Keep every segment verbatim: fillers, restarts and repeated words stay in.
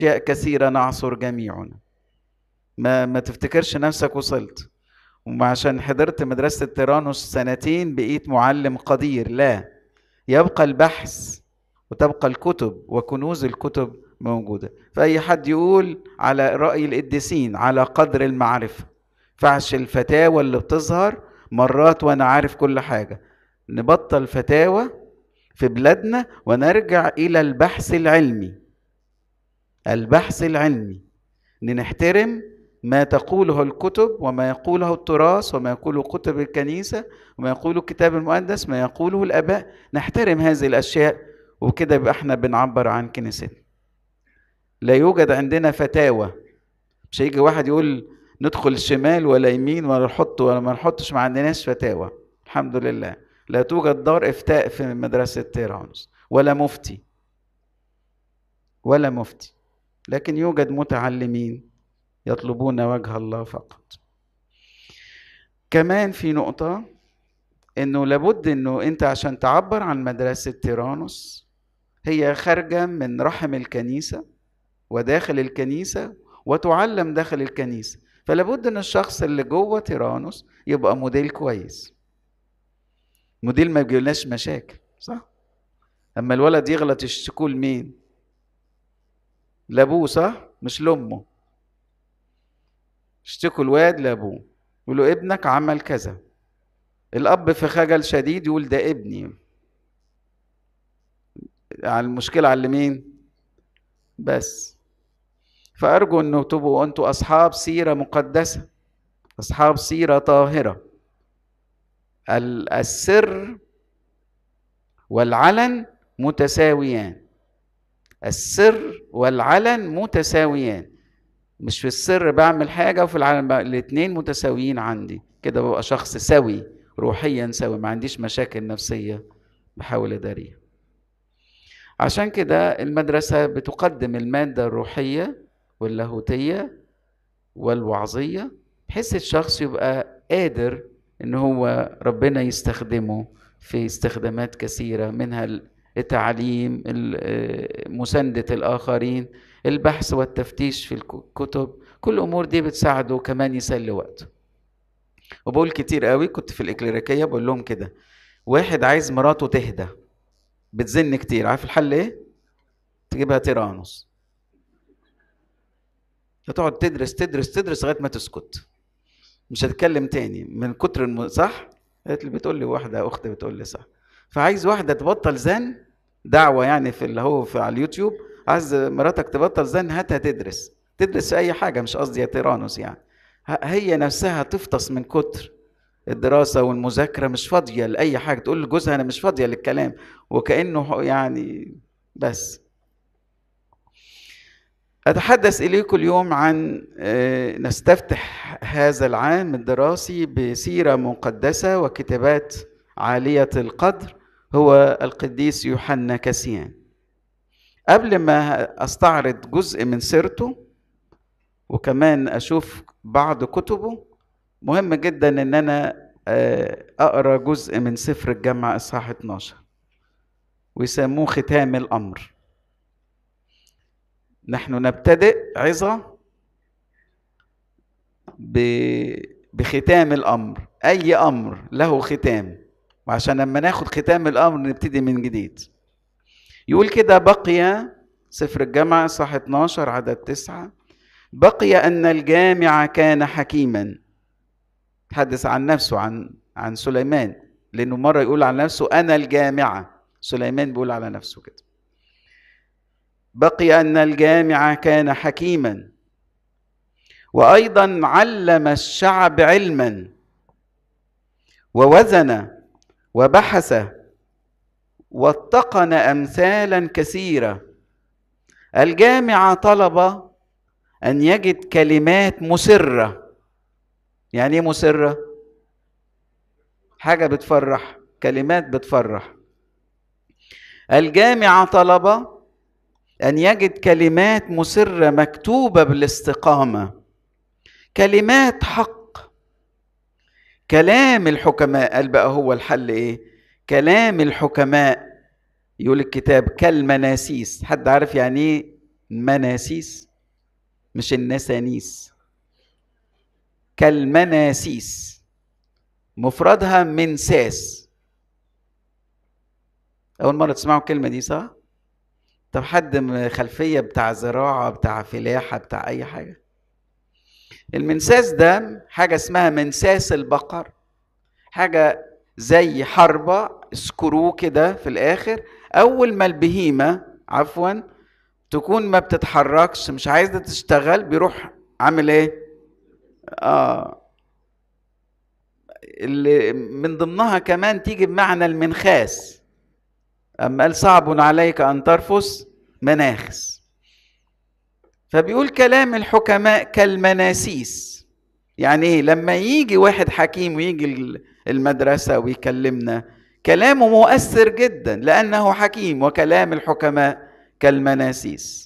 أشياء كثيرة نعصر جميعنا. ما ما تفتكرش نفسك وصلت، وعشان حضرت مدرسة تيرانوس سنتين بقيت معلم قدير. لا، يبقى البحث وتبقى الكتب وكنوز الكتب موجودة. فأي حد يقول على رأي القديسين على قدر المعرفة. فعش الفتاوى اللي بتظهر مرات وأنا عارف كل حاجة. نبطل فتاوى في بلادنا ونرجع إلى البحث العلمي. البحث العلمي، إن نحترم ما تقوله الكتب وما يقوله التراث وما يقوله كتب الكنيسة وما يقوله الكتاب المقدس، ما يقوله الآباء. نحترم هذه الأشياء، وكده يبقى احنا بنعبر عن كنيستنا. لا يوجد عندنا فتاوى. مش هيجي واحد يقول ندخل شمال ولا يمين ولا نحط ولا ما نحطش. ما عندناش فتاوى الحمد لله. لا توجد دار افتاء في مدرسة تيرانوس، ولا مفتي ولا مفتي، لكن يوجد متعلمين يطلبون وجه الله فقط. كمان في نقطة، انه لابد انه انت عشان تعبر عن مدرسة تيرانوس هي خارجة من رحم الكنيسة وداخل الكنيسة وتعلم داخل الكنيسة. فلابد ان الشخص اللي جوه تيرانوس يبقى موديل كويس، موديل ما يجيلناش مشاكل، صح؟ اما الولد يغلط يشتكوا لمين؟ لابوه، صح؟ مش لامه. اشتكوا الواد لابوه، يقولوا ابنك عمل كذا. الاب في خجل شديد يقول ده ابني. على المشكلة على مين؟ بس. فأرجو أنه تبقوا أنتوا أصحاب سيرة مقدسة، أصحاب سيرة طاهرة. السر والعلن متساويان. السر والعلن متساويان. مش في السر بعمل حاجة وفي العلن الاثنين متساويين عندي، كده ببقى شخص سوي روحيا، سوي، ما عنديش مشاكل نفسية بحاول أداريها. عشان كده المدرسة بتقدم المادة الروحية واللاهوتية والوعظية، بحيث الشخص يبقى قادر ان هو ربنا يستخدمه في استخدامات كثيرة، منها التعليم، مساندة الآخرين، البحث والتفتيش في الكتب. كل الأمور دي بتساعده كمان يسلي وقته. وبقول كتير قوي، كنت في الإكليريكية بقول لهم كده، واحد عايز مراته تهدى بتزن كتير، عارف الحل ايه؟ تجيبها تيرانوس، هتقعد تدرس تدرس تدرس لغايه ما تسكت، مش هتتكلم تاني من كتر الم... صح؟ قالت لي، بتقول لي واحده اختي بتقول لي صح. فعايز واحده تبطل زن، دعوه يعني في اللي هو في على اليوتيوب، عايز مراتك تبطل زن، هاتها تدرس تدرس اي حاجه، مش قصدي يا تيرانوس يعني. هي نفسها تفطس من كتر الدراسه والمذاكره، مش فاضيه لاي حاجه، تقول لجوزها انا مش فاضيه للكلام، وكانه يعني. بس أتحدث إليكم اليوم عن نستفتح هذا العام الدراسي بسيرة مقدسة وكتابات عالية القدر، هو القديس يوحنا كاسيان. قبل ما أستعرض جزء من سيرته وكمان أشوف بعض كتبه، مهم جدا أن أنا أقرأ جزء من سفر الجامعة إصحاح اتناشر، ويسموه ختام الأمر. نحن نبتدئ عظة بختام الأمر. أي أمر له ختام، وعشان لما ناخد ختام الأمر نبتدي من جديد. يقول كده، بقي سفر الجامعة صح اتناشر عدد تسعة، بقي أن الجامع كان حكيما. تحدث عن نفسه، عن عن سليمان، لأنه مرة يقول عن نفسه أنا الجامعة. سليمان بيقول على نفسه كده. بقي أن الجامع كان حكيما، وأيضا علم الشعب علما، ووزن وبحث واتقن أمثالا كثيرة. الجامع طلب أن يجد كلمات مسرة. يعني إيه مسرة؟ حاجة بتفرح، كلمات بتفرح. الجامع طلب أن يجد كلمات مسرة مكتوبة بالاستقامة، كلمات حق. كلام الحكماء، قال بقى هو الحل ايه؟ كلام الحكماء. يقول الكتاب كالمناسيس. حد عارف يعني ايه مناسيس، مش النسانيس، كالمناسيس، مفردها منساس. أول مرة تسمعوا الكلمة دي صح؟ طب حد من خلفية بتاع زراعة، بتاع فلاحة، بتاع أي حاجة؟ المنساس ده حاجة اسمها منساس البقر، حاجة زي حربة سكرو كده في الآخر. أول ما البهيمة عفوا تكون ما بتتحركش، مش عايزة تشتغل، بيروح عامل إيه؟ آه اللي من ضمنها كمان تيجي بمعنى المنخاس، أما قال صعب عليك أن ترفس مناخس. فبيقول كلام الحكماء كالمناسيس. يعني ايه؟ لما يجي واحد حكيم ويجي المدرسة ويكلمنا كلامه مؤثر جدا لأنه حكيم. وكلام الحكماء كالمناسيس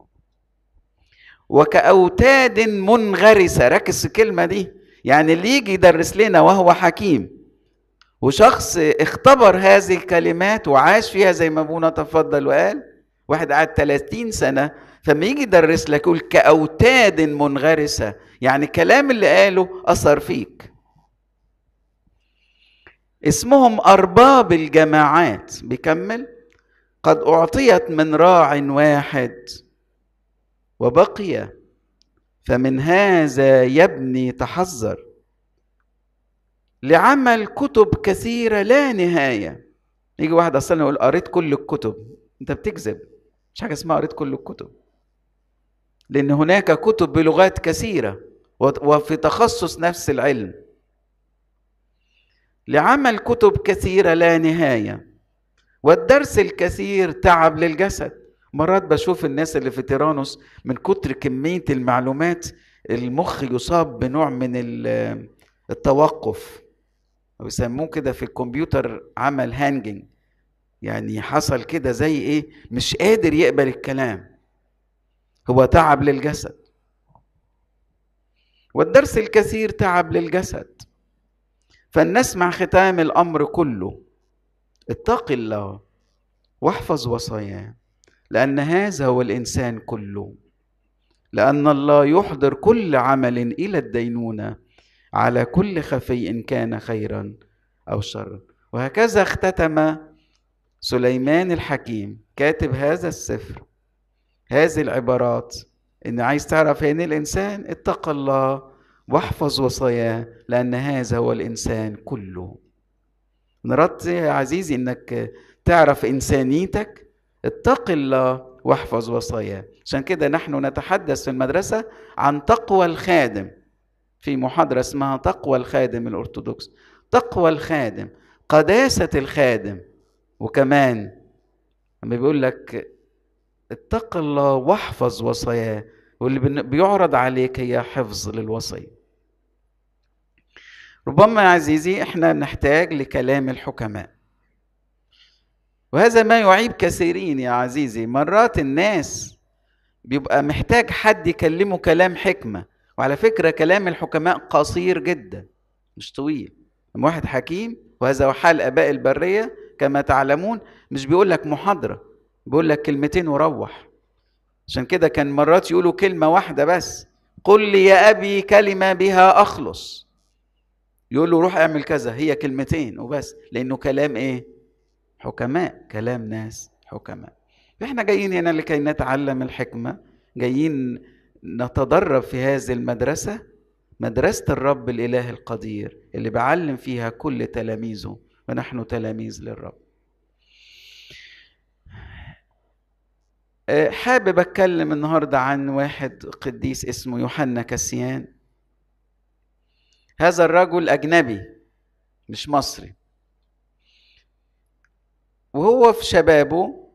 وكأوتاد منغرسة. ركز الكلمة دي، يعني اللي يجي يدرس لنا وهو حكيم وشخص اختبر هذه الكلمات وعاش فيها زي ما ابونا تفضل وقال، واحد قعد ثلاثين سنة، فما يجي يدرس لك يقول كأوتاد منغرسة، يعني الكلام اللي قاله أثر فيك. اسمهم أرباب الجماعات. بيكمل: قد أعطيت من راع واحد وبقي، فمن هذا يبني تحذر، لعمل كتب كثيرة لا نهاية. يجي واحد أصلا يقول قريت كل الكتب، أنت بتكذب، مش حاجة اسمها قريت كل الكتب، لأن هناك كتب بلغات كثيرة وفي تخصص نفس العلم. لعمل كتب كثيرة لا نهاية، والدرس الكثير تعب للجسد. مرات بشوف الناس اللي في تيرانوس من كتر كمية المعلومات المخ يصاب بنوع من التوقف، ويسموه كده في الكمبيوتر عمل هانجنج، يعني حصل كده زي ايه، مش قادر يقبل الكلام، هو تعب للجسد. والدرس الكثير تعب للجسد، فلنسمع ختام الأمر كله: اتق الله واحفظ وصاياه، لأن هذا هو الإنسان كله، لأن الله يحضر كل عمل إلى الدينونة على كل خفي إن كان خيرا أو شرا. وهكذا اختتم سليمان الحكيم كاتب هذا السفر هذه العبارات: إن عايز تعرف يعني الإنسان، اتق الله واحفظ وصاياه، لأن هذا هو الإنسان كله. نرد يا عزيزي إنك تعرف إنسانيتك، اتق الله واحفظ وصاياه. عشان كده نحن نتحدث في المدرسة عن تقوى الخادم، في محاضرة اسمها تقوى الخادم الأرثوذكس. تقوى الخادم، قداسة الخادم. وكمان لما بيقول لك اتق الله واحفظ وصاياه، واللي بيعرض عليك هي حفظ للوصية. ربما يا عزيزي احنا نحتاج لكلام الحكماء، وهذا ما يعيب كثيرين يا عزيزي. مرات الناس بيبقى محتاج حد يكلمه كلام حكمة، وعلى فكرة كلام الحكماء قصير جدا مش طويل. لما واحد حكيم، وهذا حال آباء البرية كما تعلمون، مش بيقول لك محاضرة، بيقول لك كلمتين وروح. عشان كده كان مرات يقولوا كلمة واحدة بس: قل لي يا أبي كلمة بها أخلص. يقول له روح اعمل كذا، هي كلمتين وبس، لأنه كلام إيه؟ حكماء، كلام ناس حكماء. احنا جايين هنا لكي نتعلم الحكمة، جايين نتدرب في هذه المدرسة، مدرسة الرب الإله القدير اللي بعلم فيها كل تلاميذه، ونحن تلاميذ للرب. حابب أتكلم النهاردة عن واحد قديس اسمه يوحنا كاسيان. هذا الرجل أجنبي مش مصري، وهو في شبابه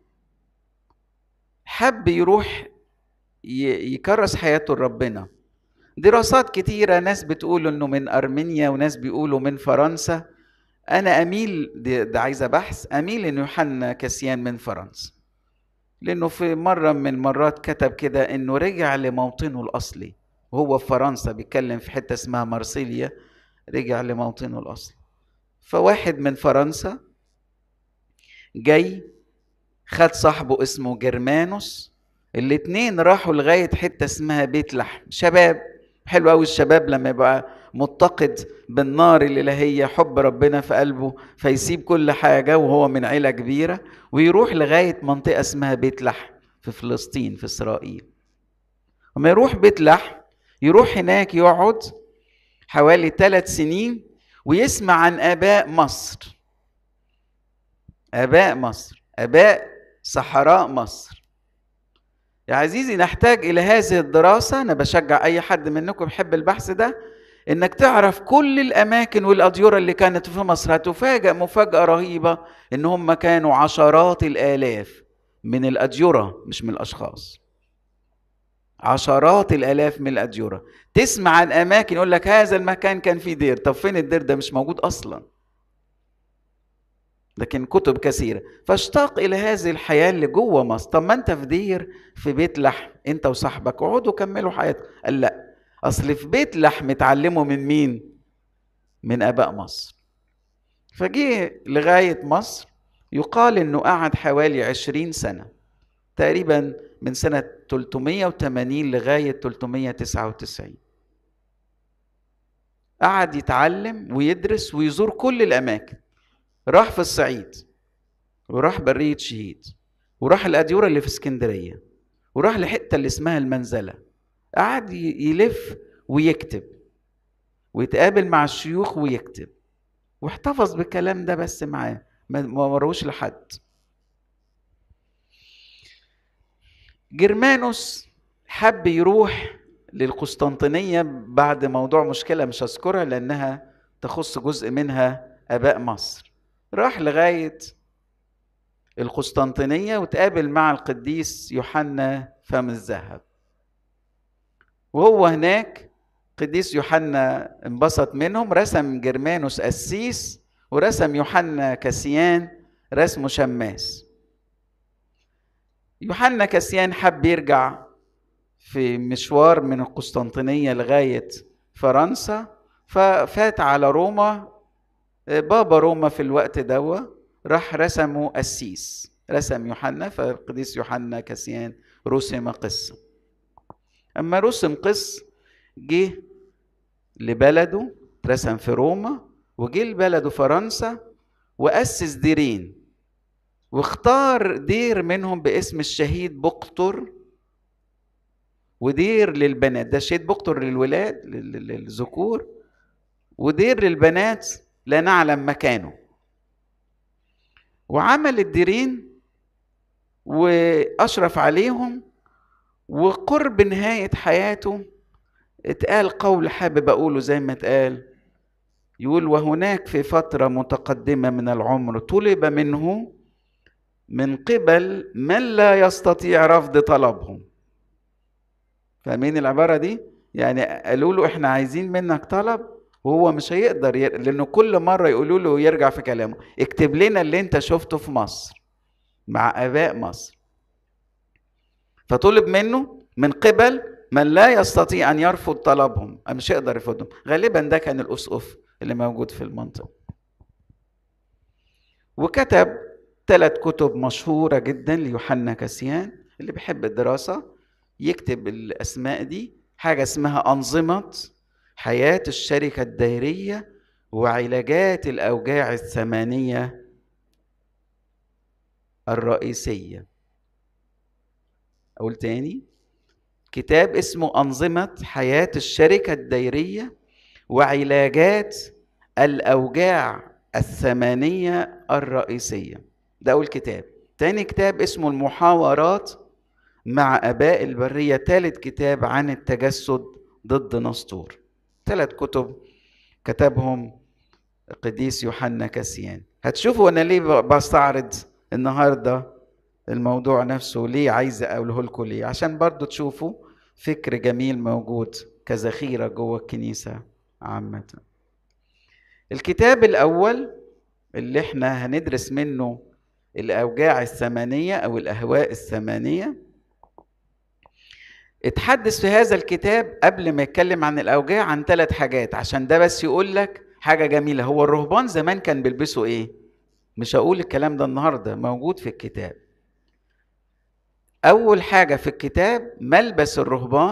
حب يروح يكرس حياته لربنا. دراسات كتيرة، ناس بتقول انه من ارمينيا وناس بيقولوا من فرنسا. انا اميل، ده عايزة بحث، اميل ان يوحنا كاسيان من فرنسا، لانه في مرة من مرات كتب كده انه رجع لموطنه الاصلي، وهو في فرنسا بيتكلم في حتة اسمها مارسيليا، رجع لموطنه الاصلي. فواحد من فرنسا جاي خد صاحبه اسمه جرمانوس، الاتنين راحوا لغاية حتة اسمها بيت لحم. شباب، حلو قوي الشباب لما يبقى متقد بالنار الإلهية، حب ربنا في قلبه، فيسيب كل حاجة وهو من عيلة كبيرة ويروح لغاية منطقة اسمها بيت لحم في فلسطين في إسرائيل. وما يروح بيت لحم يروح هناك يقعد حوالي ثلاث سنين ويسمع عن آباء مصر. آباء مصر، آباء صحراء مصر. يا عزيزي نحتاج إلى هذه الدراسة. أنا بشجع أي حد منكم يحب البحث ده إنك تعرف كل الأماكن والأديرة اللي كانت في مصر. هتفاجأ مفاجأة رهيبة إن هم كانوا عشرات الآلاف من الأديرة، مش من الأشخاص. عشرات الآلاف من الأديرة. تسمع عن أماكن يقول لك هذا المكان كان فيه دير. طب فين الدير ده؟ مش موجود أصلا، لكن كتب كثيرة. فاشتاق إلى هذه الحياة اللي جوه مصر. طب ما أنت في دير في بيت لحم أنت وصاحبك، اقعدوا كملوا حياتك. قال لا، أصل في بيت لحم اتعلموا من مين؟ من آباء مصر. فجيه لغاية مصر. يقال إنه قعد حوالي عشرين سنة تقريبا، من سنة ثلاثمائة وثمانين لغاية ثلاثمائة وتسعة وتسعين. قعد يتعلم ويدرس ويزور كل الأماكن. راح في الصعيد، وراح برية شهيد، وراح الأديرة اللي في اسكندرية، وراح لحتة اللي اسمها المنزلة. قعد يلف ويكتب ويتقابل مع الشيوخ ويكتب، واحتفظ بالكلام ده بس معاه، ما مروش لحد. جرمانوس حب يروح للقسطنطينية بعد موضوع مشكلة مش هذكرها لأنها تخص جزء منها آباء مصر. راح لغاية القسطنطينية وتقابل مع القديس يوحنا فم الذهب. وهو هناك قديس يوحنا انبسط منهم، رسم جرمانوس قسيس، ورسم يوحنا كاسيان رسمه شماس. يوحنا كاسيان حب يرجع في مشوار من القسطنطينية لغاية فرنسا، ففات على روما. بابا روما في الوقت دوا راح رسمه قسيس، رسم يوحنا، فالقديس يوحنا كاسيان رسم قس. أما رسم قس جه لبلده، رسم في روما، وجه لبلده فرنسا وأسس ديرين، واختار دير منهم باسم الشهيد بقطر، ودير للبنات. ده شهيد بقطر للولاد للذكور، ودير للبنات لا نعلم مكانه. وعمل الديرين وأشرف عليهم. وقرب نهاية حياته اتقال قول حابب أقوله زي ما اتقال، يقول: وهناك في فترة متقدمة من العمر طلب منه من قبل من لا يستطيع رفض طلبهم. فاهمين العبارة دي؟ يعني قالوا له احنا عايزين منك طلب وهو مش هيقدر ير... لأنه كل مرة يقولوا له يرجع في كلامه، اكتب لنا اللي انت شفته في مصر مع آباء مصر. فطلب منه من قبل من لا يستطيع أن يرفض طلبهم، مش يقدر يرفضهم. غالبا ده كان الأسقف اللي موجود في المنطقة. وكتب ثلاث كتب مشهورة جدا ليوحنا كاسيان. اللي بيحب الدراسة يكتب الأسماء دي. حاجة اسمها أنظمة حياة الشركة الدائرية وعلاجات الأوجاع الثمانية الرئيسية. أقول تاني، كتاب اسمه أنظمة حياة الشركة الدائرية وعلاجات الأوجاع الثمانية الرئيسية. ده أول كتاب. تاني كتاب اسمه المحاورات مع آباء البرية. ثالث كتاب عن التجسد ضد نسطور. ثلاث كتب كتبهم القديس يوحنا كاسيان. هتشوفوا أنا ليه بستعرض النهاردة الموضوع نفسه، ليه عايز أقوله لكم ليه، عشان برضو تشوفوا فكر جميل موجود كذخيرة جوه الكنيسة عامة. الكتاب الأول اللي احنا هندرس منه الأوجاع الثمانية أو الأهواء الثمانية، اتحدث في هذا الكتاب قبل ما يتكلم عن الأوجاع عن ثلاث حاجات، عشان ده بس يقول لك حاجة جميلة. هو الرهبان زمان كان بيلبسوا ايه؟ مش هقول الكلام ده النهاردة، موجود في الكتاب. أول حاجة في الكتاب ملبس الرهبان